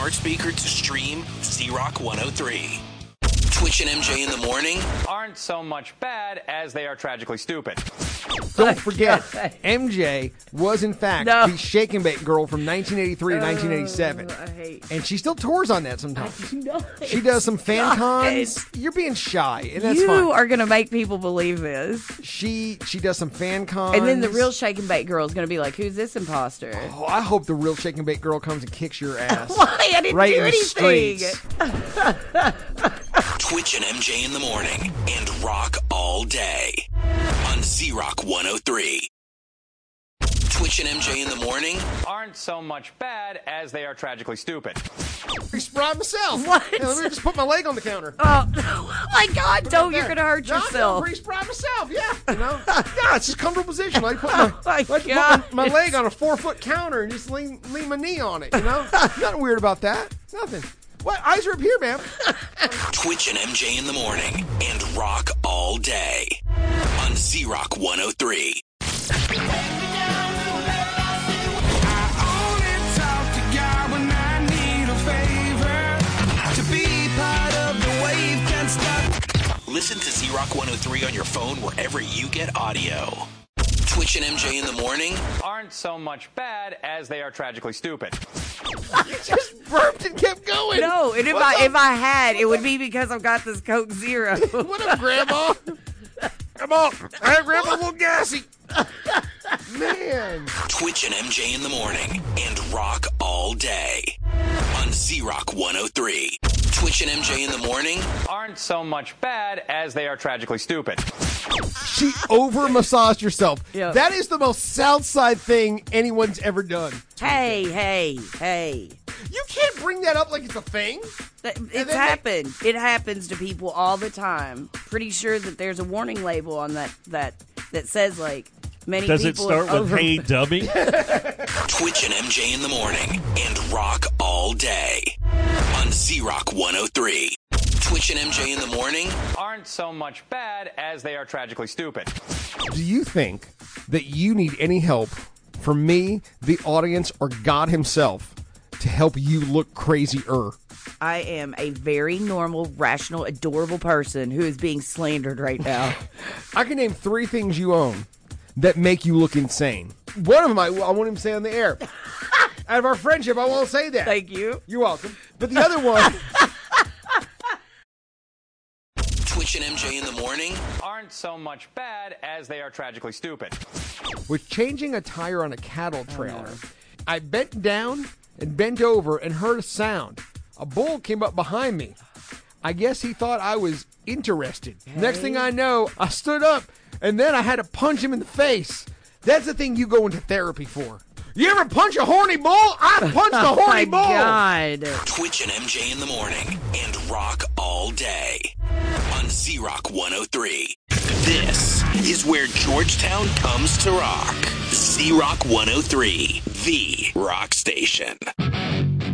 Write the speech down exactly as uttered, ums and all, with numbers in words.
smart speaker to stream Z-Rock one oh three. Twitch and M J in the morning aren't so much bad as they are tragically stupid. Don't forget, M J was in fact No. the Shake and Bake girl from nineteen eighty-three to nineteen eighty-seven. I hate And she still tours on that sometimes. No, She does some fan God. cons. You're being shy, and that's you fine. are going to make people believe this. She she does some fan cons. And then the real Shake and Bake girl is going to be like, who's this imposter? Oh, I hope the real Shake and Bake girl comes and kicks your ass. Why? I didn't right do in the anything. streets. Twitch and M J in the morning and rock all day on Z-Rock one oh three. Twitch and M J in the morning aren't so much bad as they are tragically stupid. Pretty spry myself. What? Hey, let me just put my leg on the counter. Oh, my God, Put it don't. up You're there. going to hurt No, I'm yourself. pretty spry myself, yeah. You know? Yeah, it's just a comfortable position. I put my, Oh, my like to put God. my, my leg on a four-foot counter and just lean, lean my knee on it, you know? Nothing weird about that. Nothing. What? Eyes are up here, man. Twitch and M J in the morning and rock all day on Z-Rock one oh three. Listen to Z-Rock one oh three on your phone wherever you get audio. Twitch and M J in the morning Aren't so much bad as they are tragically stupid. You just burped and kept going. No, and if What's I up? if I had, it would be because I've got this Coke Zero. What up, Grandma? Come on. Hey, Grandma, a little gassy. Man. Twitch and M J in the morning and rock all day on Z-Rock one oh three. Twitch and M J in the morning Aren't so much bad as they are tragically stupid. She over-massaged herself. Yeah. That is the most Southside thing anyone's ever done. Hey, hey, hey. You can't bring that up like it's a thing. That- then It's they- happened. It happens to people all the time. Pretty sure that there's a warning label on that that that says like many Does it people start have with over- "Hey, dummy"? Twitch and M J in the morning and rock all day on Z-Rock one oh three. Twitch and M J in the morning Aren't so much bad as they are tragically stupid. Do you think that you need any help from me, the audience, or God himself to help you look crazier? I am a very normal, rational, adorable person who is being slandered right now. I can name three things you own that make you look insane. One of them I, I won't even say on the air. Out of our friendship, I won't say that. Thank you. You're welcome. But the other one... Twitch and M J in the morning Aren't so much bad as they are tragically stupid. was changing a tire on a cattle trailer. I bent down and bent over and heard a sound. A bull came up behind me. I guess he thought I was interested. Next thing I know, I stood up and then I had to punch him in the face. That's the thing you go into therapy for. You ever punch a horny bull? I punched a Oh horny my bull. God. Twitch and M J in the morning and rock all day on Z-Rock one oh three. This is where Georgetown comes to rock. Z-Rock one oh three, the rock station.